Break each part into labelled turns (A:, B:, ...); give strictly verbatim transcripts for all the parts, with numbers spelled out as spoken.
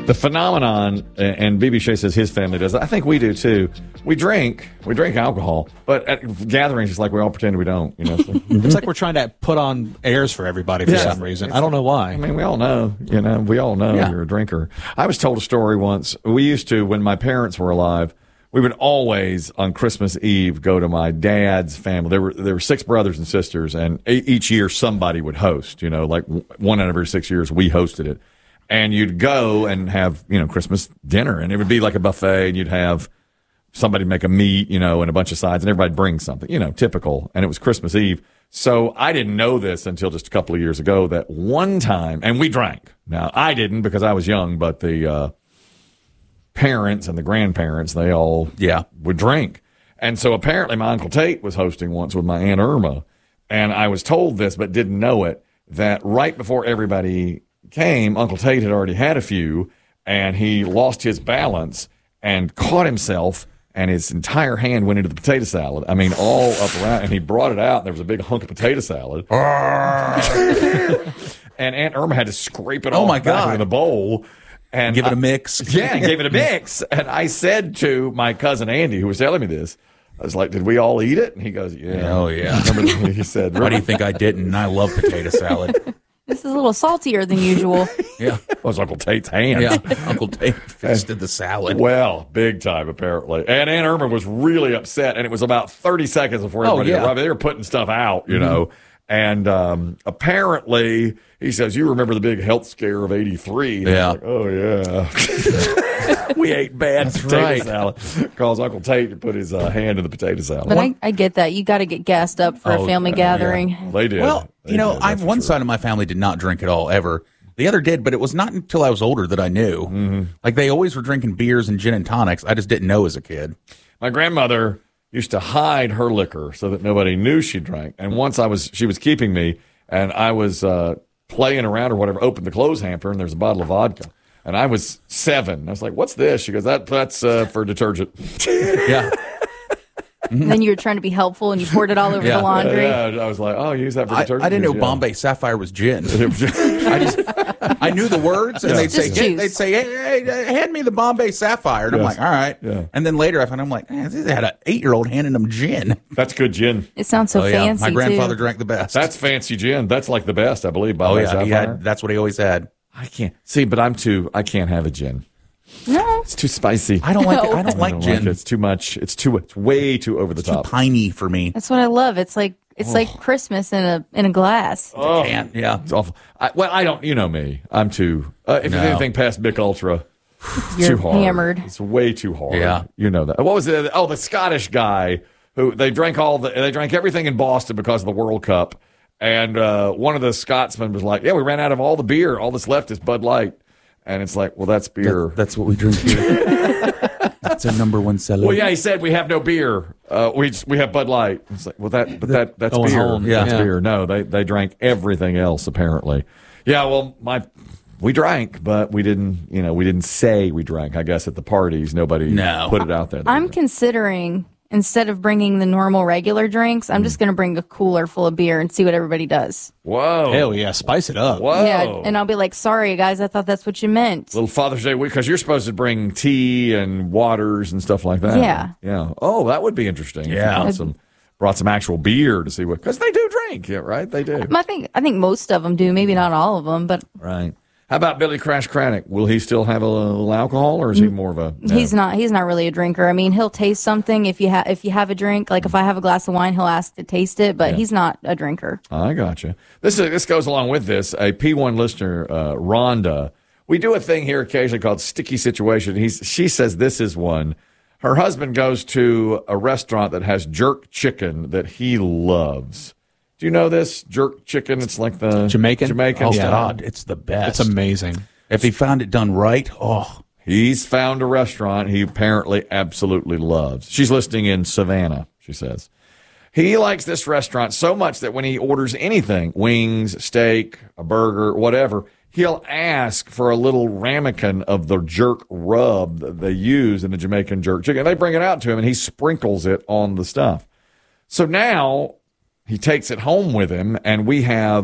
A: The phenomenon, and B B Shea says his family does, I think we do too. We drink, we drink alcohol, but at gatherings, it's like we all pretend we don't. You know, so.
B: It's like we're trying to put on airs for everybody for
A: Yeah.
B: some reason. I don't know why.
A: I mean, we all know, you know, we all know
B: Yeah.
A: you're a drinker. I was told a story once. We used to, when my parents were alive, we would always on Christmas Eve go to my dad's family. There were there were six brothers and sisters, and e- each year somebody would host. You know, like w- one out of every six years we hosted it, and you'd go and have you know Christmas dinner, and it would be like a buffet, and you'd have somebody make a meat, you know, and a bunch of sides, and everybody bring something, you know, typical. And it was Christmas Eve, so I didn't know this until just a couple of years ago that one time, and we drank. Now I didn't because I was young, but the uh, parents and the grandparents, they all
C: yeah.
A: would drink. And so apparently my Uncle Tate was hosting once with my Aunt Irma. And I was told this, but didn't know it, that right before everybody came, Uncle Tate had already had a few, and he lost his balance and caught himself, and his entire hand went into the potato salad. I mean, all up around, and he brought it out, and there was a big hunk of potato salad. And Aunt Irma had to scrape it
C: Oh,
A: all
C: my
A: back
C: God.
A: into the bowl. And
C: Give it a
A: I-
C: mix.
A: Yeah, and gave it a mix. And I said to my cousin Andy, who was telling me this, I was like, did we all eat it? And he goes, yeah.
C: Oh, yeah.
A: Remember, he said,
C: Why do you think I didn't? I love potato salad.
D: This is a little saltier than usual.
C: Yeah.
A: It was Uncle Tate's hand.
C: Yeah. Uncle Tate fisted the salad.
A: Well, big time, apparently. And Aunt Irma was really upset, and it was about thirty seconds before
C: Oh,
A: everybody
C: yeah.
A: arrived. They were putting stuff out, you know. And um, apparently, he says, you remember the big health scare of eighty-three. And
C: Yeah.
A: I'm like, oh, yeah. We ate bad
C: That's
A: potato
C: right.
A: salad. Caused Uncle Tate to put his uh, hand in the potato salad.
D: But I, I get that. You got to get gassed up for
C: Oh,
D: a family
C: yeah.
D: gathering.
A: They did.
C: Well,
A: They
C: you know,
A: did,
C: I
A: that's for
C: one
A: sure.
C: side of my family did not drink at all ever. The other did, but it was not until I was older that I knew.
A: Mm-hmm.
C: Like they always were drinking beers and gin and tonics. I just didn't know as a kid.
A: My grandmother used to hide her liquor so that nobody knew she drank. And once I was, she was keeping me, and I was uh, playing around or whatever, opened the clothes hamper, and there's a bottle of vodka. And I was seven. I was like, what's this? She goes, that that's uh, for detergent.
C: Yeah.
D: And then you were trying to be helpful and you poured it all over
C: Yeah.
D: the laundry.
A: Yeah, I was like, oh, use that for
C: I,
A: detergent.
C: I didn't know
A: Yeah.
C: Bombay Sapphire was gin. I just I knew the words, and
A: Yeah.
C: they'd say
D: Just
C: "Get-"
D: juice.
C: they'd say, hey, hey, hand me the Bombay Sapphire, and I'm
A: Yes.
C: like, all right.
A: Yeah.
C: And then later I found I'm like, man, they had an eight year old handing them gin.
A: That's good gin.
D: It sounds so
C: Oh yeah,
D: fancy,
C: my grandfather
D: too.
C: drank the best.
A: That's fancy gin. That's like the best, I believe.
C: oh
A: Bombay
C: yeah, he
A: Sapphire.
C: had, that's what he always had.
A: I can't see, but I'm too. I can't have a gin.
D: No.
A: It's too spicy.
C: I don't like it.
D: No.
C: I don't like
A: I don't
C: gin.
A: like it. It's too much. It's too. It's way too over the
C: Too
A: top.
C: piney for me.
D: That's what I love. It's like it's like Christmas in a in a glass.
A: Oh,
C: Can't. Yeah.
A: it's awful. I, well, I don't. You know me. I'm too. Uh, if
C: No.
A: it's anything past Bic Ultra, it's
D: You're
A: too hard.
D: hammered.
A: It's way too hard.
C: Yeah.
A: You know that. What was it? Oh, the Scottish guy who they drank all the. They drank everything in Boston because of the World Cup, and uh, one of the Scotsmen was like, "Yeah, we ran out of all the beer. All that's left is Bud Light." And it's like, well, that's beer.
C: That- that's what we drink here. That's our number one seller.
A: Well, yeah, he said we have no beer. Uh, we we have Bud Light. It's like, well, that but that that's
B: Going
A: beer.
B: home,
A: Yeah, that's
B: yeah.
A: beer. No, they they drank everything else apparently. Yeah, well, my we drank, but we didn't. You know, we didn't say we drank. I guess at the parties, nobody
C: No.
A: put it out there.
D: I'm considering instead of bringing the normal regular drinks, I'm just going to bring a cooler full of beer and see what everybody does.
A: Whoa,
B: Hell yeah, spice it up.
A: whoa.
D: Yeah, and I'll be like, "Sorry, guys, I thought that's what you meant."
A: Little Father's Day week because you're supposed to bring tea and waters and stuff like that.
D: Yeah.
A: yeah. Oh, that would be interesting. if you
C: Yeah.
A: brought some brought some actual beer to see what because they do drink. Yeah, right. They do.
D: I think I think most of them do, maybe not all of them, but
A: Right. How about Billy Crash Cranach? Will he still have a little alcohol, or is he more of a? no?
D: he's not he's not really a drinker. I mean, he'll taste something if you have if you have a drink. Like if I have a glass of wine, he'll ask to taste it, but he's not a drinker.
A: I gotcha. This is, this goes along with this. A P one listener, uh, Rhonda. We do a thing here occasionally called sticky situation. He's she says this is one. Her husband goes to a restaurant that has jerk chicken that he loves. Do you know this jerk chicken? It's like the
B: Jamaican?
A: Jamaican
C: Oh
A: style.
C: God, it's the best.
B: It's amazing.
C: If he found it done right, oh,
A: He's found a restaurant he apparently absolutely loves. She's listing in Savannah, she says. He likes this restaurant so much that when he orders anything, wings, steak, a burger, whatever, he'll ask for a little ramekin of the jerk rub that they use in the Jamaican jerk chicken. They bring it out to him, and he sprinkles it on the stuff. So now he takes it home with him, and we have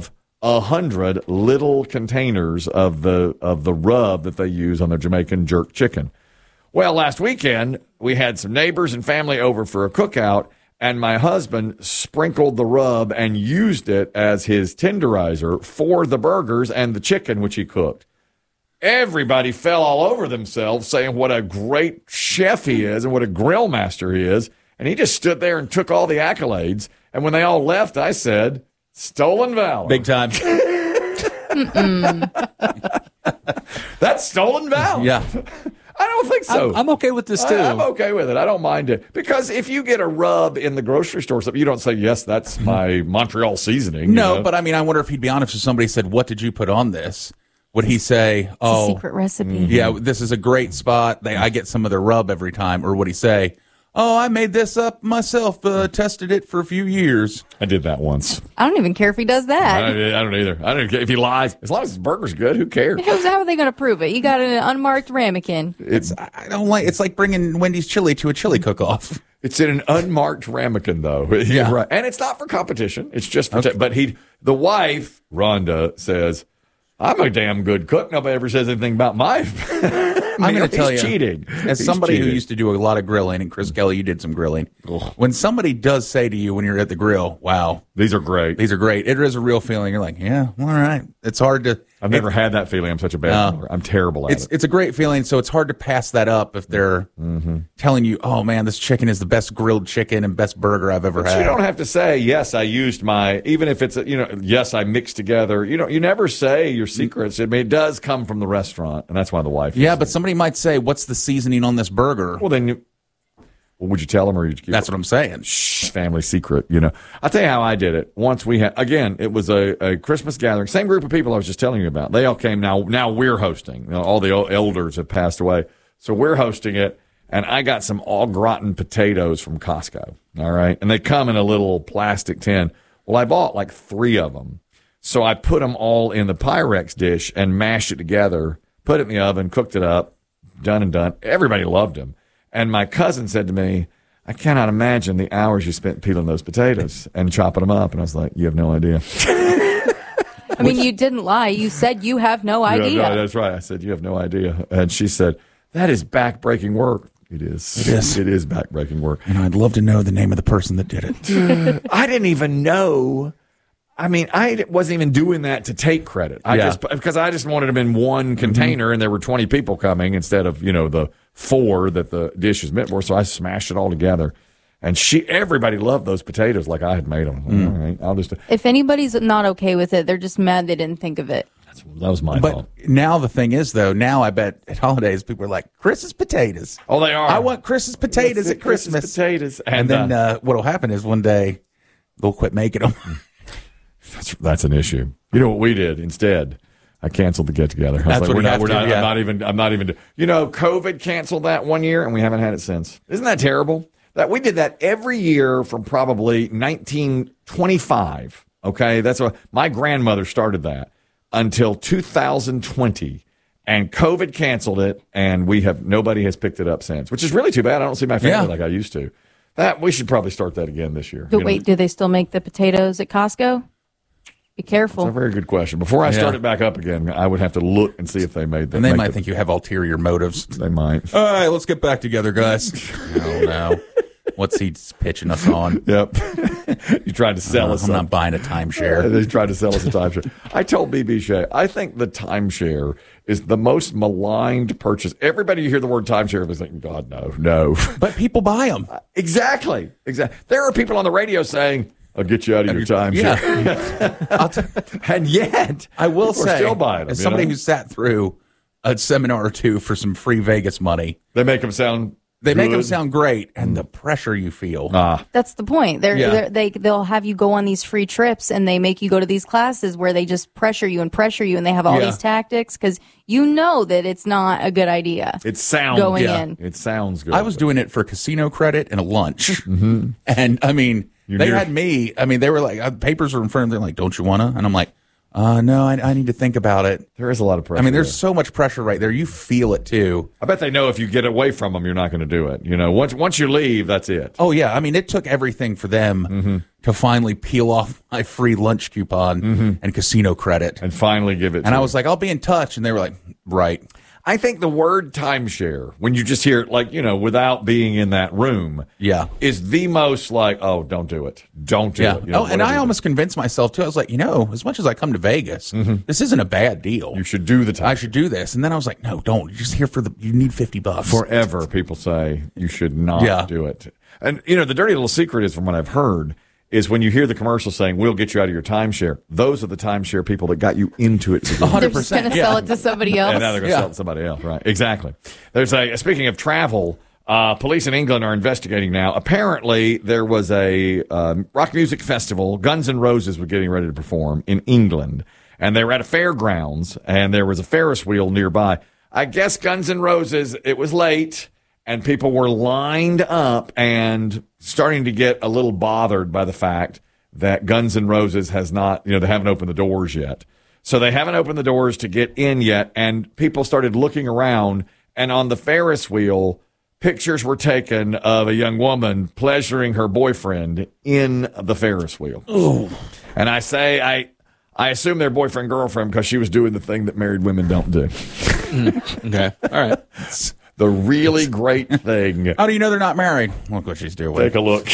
A: a hundred little containers of the of the rub that they use on their Jamaican jerk chicken. Well, last weekend we had some neighbors and family over for a cookout, and my husband sprinkled the rub and used it as his tenderizer for the burgers and the chicken which he cooked. Everybody fell all over themselves saying what a great chef he is and what a grill master he is. And he just stood there and took all the accolades. And when they all left, I said, stolen valor.
C: Big time.
A: That's stolen valor.
C: Yeah.
A: I don't think so.
B: I'm, I'm okay with this, too.
A: I, I'm okay with it. I don't mind it. Because if you get a rub in the grocery store, you don't say, yes, that's my Montreal seasoning.
C: No,
A: you know?
C: but I mean, I wonder if he'd be honest if somebody said, what did you put on this? Would he say, oh,
D: It's a secret recipe.
C: yeah, this is a great spot. They, I get some of their rub every time. Or would he say, oh, I made this up myself, uh, tested it for a few years.
A: I did that once.
D: I don't even care if he does
A: I
D: that.
A: don't, I don't either. I don't care if he lies. As long as his burger's good, who cares?
D: How's- How are they going to prove it? You got an unmarked ramekin.
A: It's
C: I I don't like. It's like bringing Wendy's chili to a chili cook-off.
A: It's in an unmarked ramekin, though.
C: Yeah.
A: Right. And it's not for competition. It's just for. T- but he, the wife, Rhonda, says, "I'm a damn good cook. Nobody ever says anything about my."
C: I'm going to tell
A: He's
C: you,
A: cheating.
C: as
A: He's
C: somebody who
A: cheating.
C: used to do a lot of grilling, and Chris Kelly, you did some grilling. When somebody does say to you when you're at the grill, "Wow,
A: These are great.
C: these are great," it is a real feeling. You're like, "Yeah, all right." It's hard to.
A: I've never had that feeling. I'm such a bad.
C: No.
A: griller. I'm terrible at
C: It's
A: it.
C: it's a great feeling. So it's hard to pass that up if they're telling you, "Oh man, this chicken is the best grilled chicken and best burger I've ever
A: But
C: had."
A: you don't have to say yes. I used my even if it's a, you know yes I mixed together. You know you never say your secrets. I mean it does come from the restaurant, and that's why the wife.
C: yeah,
A: is-
C: but somebody might say, "What's the seasoning on this burger?"
A: well then, you, well, would you tell them or you keep
C: That's what I'm saying.
A: Shh, family secret, you know. I'll tell you how I did it. Once we had, again, it was a, a Christmas gathering. Same group of people I was just telling you about. They all came. Now now we're hosting. You know, all the old elders have passed away. So we're hosting it. And I got some au gratin potatoes from Costco. All right. And they come in a little plastic tin. Well, I bought like three of them. So I put them all in the Pyrex dish and mashed it together, put it in the oven, cooked it up, done and done. Everybody loved them. And my cousin said to me, I cannot imagine the hours you spent peeling those potatoes and chopping them up. And I was like, you have no idea.
D: I mean, you didn't lie. You said you have no idea.
A: Yeah, no, that's right. I said, you have no idea. And she said, that is backbreaking work. It is.
C: It is.
A: It is backbreaking work.
C: You know, I'd love to know the name of the person that did it.
A: I didn't even know. I mean, I wasn't even doing that to take credit. I
C: Yeah.
A: just because I just wanted them in one container, and there were twenty people coming instead of you know the four that the dish is meant for. So I smashed it all together, and she everybody loved those potatoes like I had made them.
C: Mm.
A: All right, I'll just
D: If anybody's not okay with it, they're just mad they didn't think of it.
A: that was my
C: But
A: fault.
C: now the thing is, though, now I bet at holidays people are like, Chris's potatoes.
A: Oh, they are.
C: I want Chris's potatoes at
A: Christmas
C: Christmas.
A: potatoes,
C: And,
A: and,
C: then
A: uh,
C: uh, what'll happen is one day they'll quit making them.
A: That's that's an issue. You know what we did instead? I canceled the get together.
C: That's what
A: we're
C: you
A: not.
C: have
A: We're
C: to,
A: not.
C: yeah.
A: I'm not even. I'm not even. You know, COVID canceled that one year, and we haven't had it since. Isn't that terrible? That we did that every year from probably nineteen twenty-five. Okay, that's what my grandmother started that until two thousand twenty, and COVID canceled it, and we have nobody has picked it up since, which is really too bad. I don't see my family
C: Yeah.
A: like I used to. That we should probably start that again this year.
D: But
A: you know?
D: wait, do they still make the potatoes at Costco? Be
A: That's a
D: careful.
A: very good question. Before I
C: Yeah.
A: start it back up again, I would have to look and see if they made that.
C: And they
A: make
C: might
A: the-
C: think you have ulterior motives.
A: they might.
C: All right, let's get back together, guys. Oh, no. What's he pitching us on?
A: Yep. You tried to sell
C: Uh,
A: us
C: I'm
A: something.
C: not buying a timeshare.
A: They tried to sell us a timeshare. I told B B Shea, I think the timeshare is the most maligned purchase. Everybody you hear the word timeshare is thinking, God, no, no.
C: But people buy them.
A: Exactly. Exactly. There are people on the radio saying, I'll get you out of your timeshare.
C: I'll t-
A: And yet,
C: I will
A: people are
C: say,
A: still buying them,
C: as
A: you
C: somebody
A: know?
C: who sat through a seminar or two for some free Vegas money,
A: They make them sound
C: they make them
A: good.
C: sound great, and the pressure you feel.
A: Ah,
D: That's the point. They're,
C: Yeah.
D: they're, they they'll have you go on these free trips, and they make you go to these classes where they just pressure you and pressure you, and they have all
C: Yeah.
D: these tactics because you know that it's not a good idea.
A: it sounds
D: Going
C: yeah.
D: in.
A: It sounds good.
C: I was doing it for casino credit and a lunch, mm-hmm. and I mean,
A: You're
C: they
A: near-
C: had me. I mean, they were like, uh, papers were in front of them. They're like, "Don't you wanna?" And I'm like, uh, "No, I, I need to think about it."
A: There is a lot of pressure.
C: I mean, there's
A: there.
C: so much pressure right there. You feel it too.
A: I bet they know if you get away from them, you're not going to do it. You know, once once you leave, that's it.
C: Oh yeah, I mean, it took everything for them to finally peel off my free lunch coupon
A: Mm-hmm.
C: and casino credit.
A: And finally give it
C: And
A: to
C: I
A: you.
C: was like, I'll be in touch. And they were like, right.
A: I think the word timeshare, when you just hear it, like, you know, without being in that room,
C: Yeah.
A: is the most like, oh, don't do it. Don't do
C: Yeah.
A: it. You know,
C: oh, and
A: whatever
C: I
A: it
C: almost convinced myself, too. I was like, you know, as much as I come to Vegas, this isn't a bad deal.
A: is. You should do the time.
C: I should do this. And then I was like, no, don't. You're just here for the, you need fifty bucks.
A: Forever, people say you should not
C: Yeah.
A: do it. And, you know, the dirty little secret is, from what I've heard, is when you hear the commercial saying, we'll get you out of your timeshare, those are the timeshare people that got you into it. to begin with.
D: They're just going to sell it to somebody else.
A: And now they're going to
C: Yeah.
A: sell it to somebody else, right? Exactly. There's a, speaking of travel, uh, police in England are investigating now. Apparently, there was a uh, rock music festival. Guns N' Roses were getting ready to perform in England, and they were at a fairgrounds, and there was a Ferris wheel nearby. I guess Guns N' Roses, it was late, and people were lined up and starting to get a little bothered by the fact that Guns N' Roses has not, you know, they haven't opened the doors yet. So they haven't opened the doors to get in yet, and people started looking around, and on the Ferris wheel, pictures were taken of a young woman pleasuring her boyfriend in the Ferris wheel. Ooh. And I say, I I assume they're boyfriend, girlfriend, because she was doing the thing that married women don't do.
B: Okay. All right.
A: The really great thing.
C: How do you know they're not married? Look what she's doing.
A: Take a look.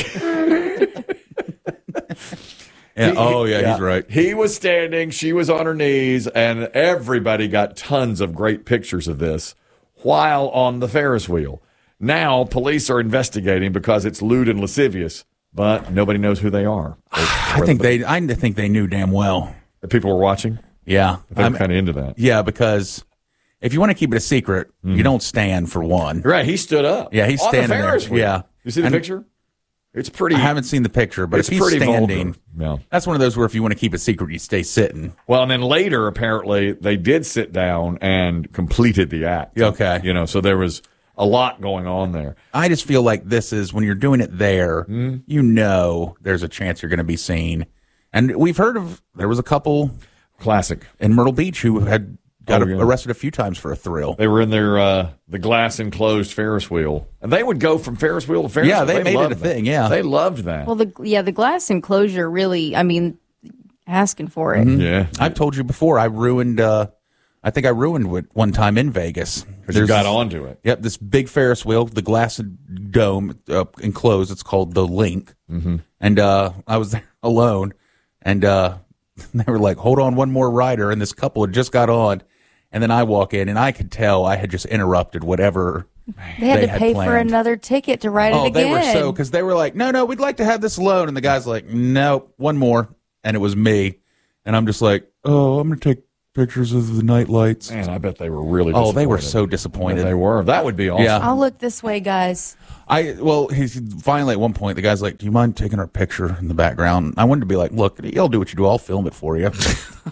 C: Yeah. Oh, yeah, he's right.
A: He was standing, she was on her knees, and everybody got tons of great pictures of this while on the Ferris wheel. Now, police are investigating because it's lewd and lascivious, but nobody knows who they are.
C: I think they, I think they knew damn well.
A: The people were watching.
C: Yeah.
A: They're
C: I'm-
A: kind of into that.
C: Yeah, because if you want to keep it a secret, you don't stand for one.
A: Right, he stood up.
C: Yeah, he's
A: on
C: standing
A: the
C: there.
A: Ferris wheel.
C: Yeah.
A: You see the
C: And-
A: picture? It's pretty.
C: I haven't seen the picture, but
A: It's
C: if he's
A: pretty
C: standing,
A: vulgar. Yeah.
C: that's one of those where if you want to keep it secret, you stay sitting.
A: Well, and then later, apparently, they did sit down and completed the act.
C: Okay.
A: You know, so there was a lot going on there.
C: I just feel like this is when you're doing it there, you know there's a chance you're going to be seen. And we've heard of, there was a couple
A: Classic.
C: in Myrtle Beach who had got
A: Oh, yeah.
C: arrested a few times for a thrill.
A: They were in their uh, the glass enclosed Ferris wheel, and they would go from Ferris wheel to Ferris
C: Yeah,
A: wheel.
C: they made it
A: loved
C: a
A: that.
C: thing, yeah.
A: They loved that.
D: Well, the yeah, the glass enclosure really. I mean, asking for it.
A: yeah,
C: I've told you before, I ruined, uh, I think I ruined it one time in Vegas.
A: you got
C: this-
A: onto it.
C: Yep, this big Ferris wheel, the glass dome uh, enclosed. It's called the Link, mm-hmm. and uh, I was there alone, and uh, they were like, "Hold on, one more rider," and this couple had just got on, and then I walk in, and I could tell I had just interrupted whatever
D: They had
C: they
D: to pay for
C: planned.
D: another ticket to ride
C: Oh,
D: it again.
C: they were so because they were like, "No, no, we'd like to have this alone," and the guy's like, "Nope, one more," and it was me, and I'm just like, "Oh, I'm gonna take pictures of the night lights."
A: Man, I bet they were really.
C: Oh, they were
A: disappointed.
C: so
A: Yeah,
C: disappointed.
A: they were. That would be awesome.
C: Yeah.
D: I'll look this way, guys.
C: I well, he's finally at one point the guy's like, "Do you mind taking our picture in the background?" I wanted to be like, "Look, y'all do what you do. I'll film it for you.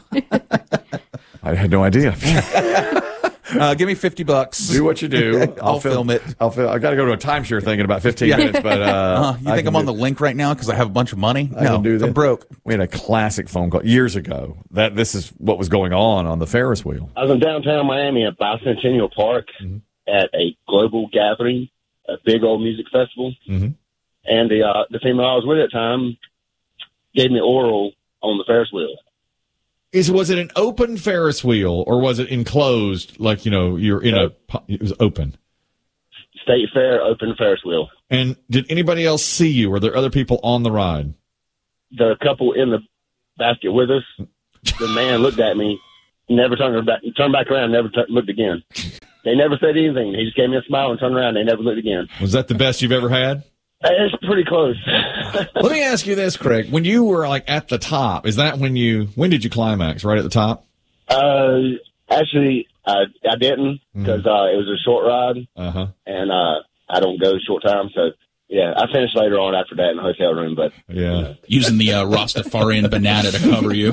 A: I had no idea.
C: uh, give me fifty bucks.
A: Do what you do.
C: I'll film it.
A: I'll film. I got to go to a timeshare thing in about fifteen minutes. But uh,
C: Uh, you
A: I
C: think
A: can
C: I'm on
A: do-
C: the link right now because I have a bunch of money?
A: I
C: no,
A: can do that.
C: I'm broke.
A: We had a classic phone call years ago. That this is what was going on on the Ferris wheel.
E: I was in downtown Miami at Bicentennial Park at a global gathering, a big old music festival.
A: Mhm.
E: And the uh, the female I was with at the time gave me oral on the Ferris wheel.
A: Is was it an open Ferris wheel or was it enclosed? Like you know, you're in a. It was open.
E: State Fair open Ferris wheel.
A: And did anybody else see you? Were there other people on the ride?
E: The couple in the basket with us, the man looked at me, never turned back, turned back around, never t- looked again. They never said anything. He just gave me a smile and turned around. They never looked again.
A: Was that the best you've ever had?
E: It's pretty close.
A: Let me ask you this, Craig. When you were like at the top, is that when you? When did you climax? Right at the top?
E: uh, actually, I, I didn't because uh, it was a short ride.
A: Uh huh.
E: and uh, I don't go short time. So, yeah, I finished later on after that in the hotel room. But
A: Yeah.
F: Using the uh, Rastafarian banana to cover you.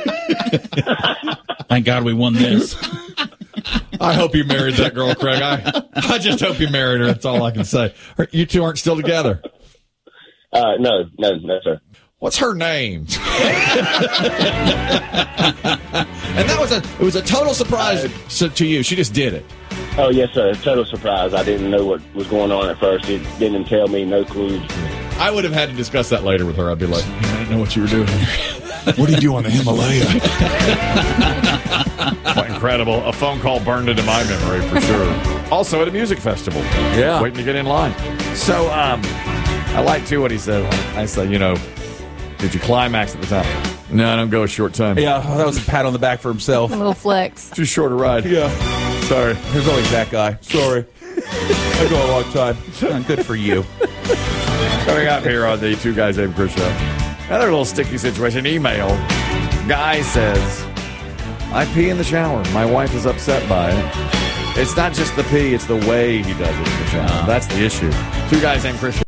F: Thank God we won this.
A: I hope you married that girl, Craig. I, I just hope you married her. That's all I can say. You two aren't still together.
E: uh, no, no, no, sir.
A: What's her name? And that was a it was a total surprise so, to you. She just did it.
E: Oh, yes, sir. Total surprise. I didn't know what was going on at first. It didn't tell me, no clues.
A: I would have had to discuss that later with her. I'd be like,
F: didn't know what you were doing here.
G: What do you do on the Himalaya?
A: Quite incredible. A phone call burned into my memory for sure. Also at a music festival.
C: Yeah.
A: Waiting to get in line. So um, I like, too, what he said. I said, you know, did you climax at the time? No, I don't go a short time.
C: Yeah, that was a pat on the back for himself.
D: A little flex.
A: Too short a ride.
C: Yeah.
A: Sorry.
C: There's always that guy. Sorry. I go a long time. Good for you.
A: Coming up here on the Two Guys Named Chris show. Another little sticky situation. Email. Guy says, I pee in the shower. My wife is upset by it. It's not just the pee, it's the way he does it in the shower. That's the issue. Two Guys Named Chris show.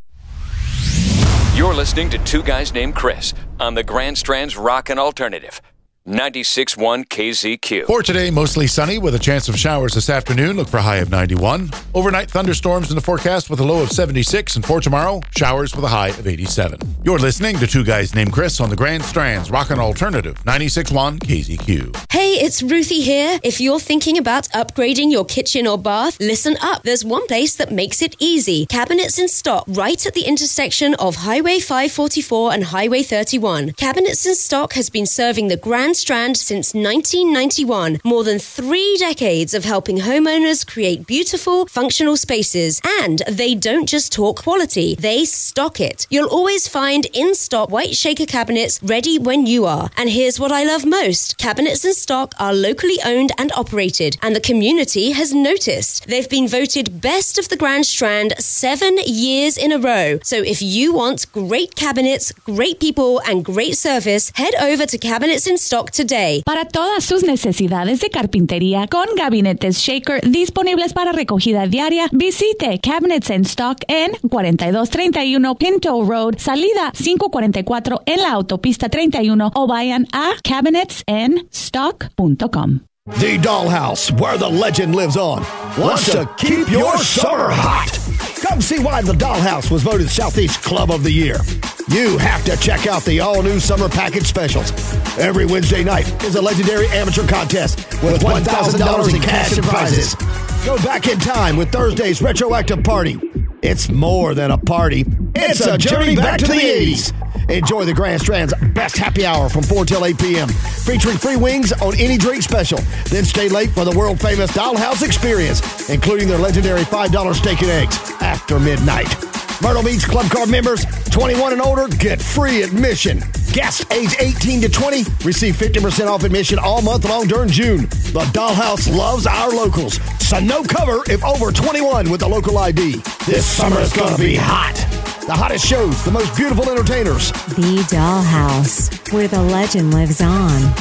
H: You're listening to Two Guys Named Chris on the Grand Strand's Rockin' Alternative. ninety-six point one K Z Q.
G: For today, mostly sunny with a chance of showers this afternoon. Look for a high of ninety-one. Overnight thunderstorms in the forecast with a low of seventy-six. And for tomorrow, showers with a high of eighty-seven. You're listening to Two Guys Named Chris on the Grand Strand's Rockin' Alternative. ninety-six point one K Z Q.
I: Hey, it's Ruthie here. If you're thinking about upgrading your kitchen or bath, listen up. There's one place that makes it easy. Cabinets in Stock, right at the intersection of Highway five forty-four and Highway thirty-one. Cabinets in Stock has been serving the Grand Strand since nineteen ninety-one. More than three decades of helping homeowners create beautiful, functional spaces. And they don't just talk quality, they stock it. You'll always find in-stock white shaker cabinets ready when you are. And here's what I love most. Cabinets in Stock are locally owned and operated, and the community has noticed. They've been voted best of the Grand Strand seven years in a row. So if you want great cabinets, great people, and great service, head over to Cabinets in Stock today.
J: Para todas sus necesidades de carpintería con gabinetes Shaker disponibles para recogida diaria, visite Cabinets in Stock en cuarenta y dos treinta y uno Pinto Road, salida cinco cuarenta y cuatro en la autopista treinta y uno, o vayan a cabinets in stock dot com.
K: The Dollhouse, where the legend lives on, wants to keep your summer hot. Come see why the Dollhouse was voted Southeast Club of the Year. You have to check out the all-new summer package specials. Every Wednesday night is a legendary amateur contest with one thousand dollars in cash and prizes. Go back in time with Thursday's retroactive party. It's more than a party. It's a journey back to the eighties. Enjoy the Grand Strand's best happy hour from four till eight p.m. featuring free wings on any drink special. Then stay late for the world-famous Dollhouse experience, including their legendary five dollar steak and eggs after midnight. Myrtle Beach Club Card members, twenty-one and older, get free admission. Guests age eighteen to twenty receive fifty percent off admission all month long during June. The Dollhouse loves our locals, so no cover if over twenty-one with a local I D. This summer is going to be hot. The hottest shows, the most beautiful entertainers.
L: The Dollhouse, where the legend lives on.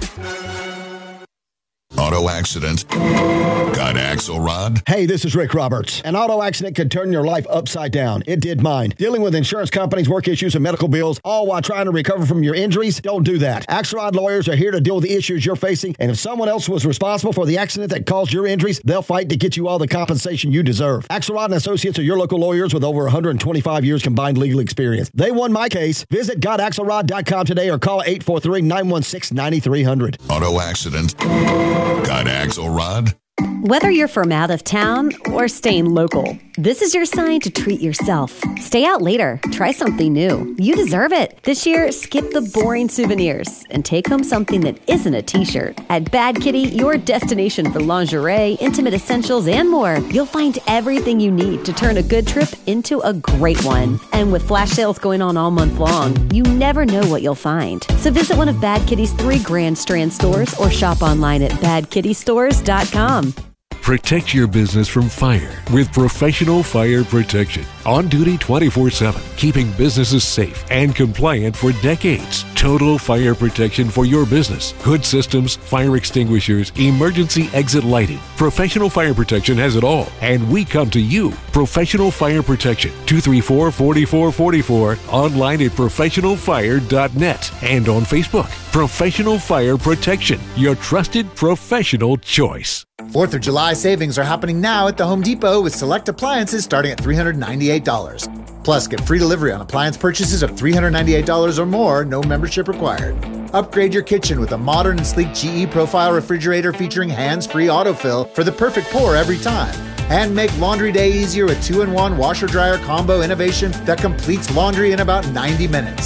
M: Auto accident. Got Axelrod?
K: Hey, this is Rick Roberts. An auto accident could turn your life upside down. It did mine. Dealing with insurance companies, work issues, and medical bills, all while trying to recover from your injuries? Don't do that. Axelrod lawyers are here to deal with the issues you're facing, and if someone else was responsible for the accident that caused your injuries, they'll fight to get you all the compensation you deserve. Axelrod and Associates are your local lawyers with over one hundred twenty-five years combined legal experience. They won my case. Visit got axelrod dot com today or call eight four three, nine one six, nine three zero zero.
M: Auto accident. Got Axelrod?
L: Whether you're from out of town or staying local, this is your sign to treat yourself. Stay out later. Try something new. You deserve it. This year, skip the boring souvenirs and take home something that isn't a t-shirt. At Bad Kitty, your destination for lingerie, intimate essentials, and more, you'll find everything you need to turn a good trip into a great one. And with flash sales going on all month long, you never know what you'll find. So visit one of Bad Kitty's three Grand Strand stores or shop online at bad kitty stores dot com.
N: Protect your business from fire with Professional Fire Protection. On duty twenty-four seven, keeping businesses safe and compliant for decades. Total fire protection for your business. Hood systems, fire extinguishers, emergency exit lighting. Professional Fire Protection has it all, and we come to you. Professional Fire Protection, two three four, four four four four, online at professional fire dot net and on Facebook. Professional Fire Protection, your trusted professional choice.
O: fourth of July savings are happening now at the Home Depot with select appliances starting at three hundred ninety-eight dollars. Plus, get free delivery on appliance purchases of three hundred ninety-eight dollars or more, no membership required. Upgrade your kitchen with a modern and sleek G E Profile refrigerator featuring hands-free autofill for the perfect pour every time. And make laundry day easier with two in one washer-dryer combo innovation that completes laundry in about ninety minutes.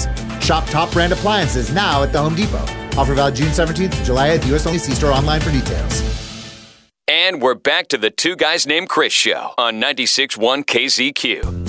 O: Shop top brand appliances now at the Home Depot. Offer valid June seventeenth to July eighth. U S only. See store online for details.
H: And we're back to the Two Guys Named Chris show on ninety-six point one K Z Q.